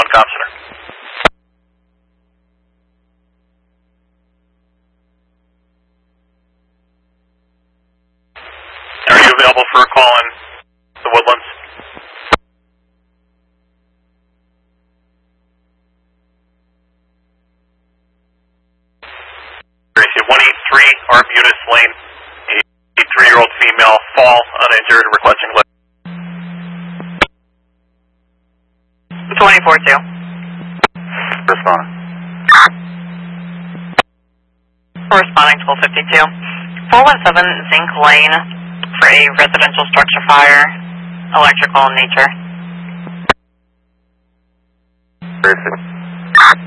Comm Center. Are you available for a call in the Woodlands? Gracie, 183 Arbutus Lane. A 3-year-old female, fall, uninjured, requesting lift. 24-2. Responding. Corresponding 1252. 417 Zinc Lane for a residential structure fire, electrical in nature. Gracie.